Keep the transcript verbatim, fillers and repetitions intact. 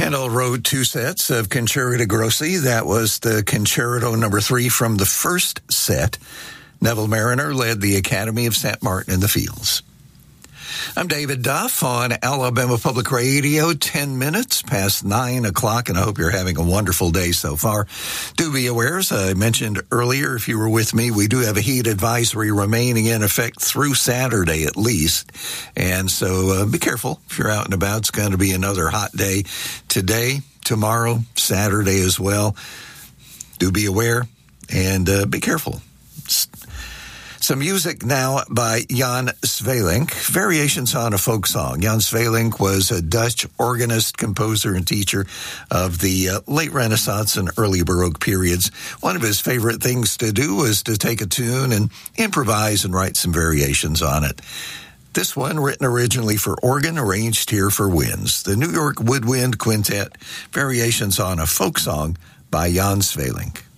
Handel wrote two sets of Concerto Grossi. That was the Concerto number three from the first set. Neville Mariner led the Academy of Saint Martin in the Fields. I'm David Duff on Alabama Public Radio, ten minutes past nine o'clock, and I hope you're having a wonderful day so far. Do be aware, as I mentioned earlier, if you were with me, we do have a heat advisory remaining in effect through Saturday at least. And so uh, be careful if you're out and about. It's going to be another hot day today, tomorrow, Saturday as well. Do be aware and uh, be careful. Some music now by Jan Sweelinck, variations on a folk song. Jan Sweelinck was a Dutch organist, composer, and teacher of the uh, late Renaissance and early Baroque periods. One of his favorite things to do was to take a tune and improvise and write some variations on it. This one, written originally for organ, arranged here for winds. The New York Woodwind Quintet, variations on a folk song by Jan Sweelinck.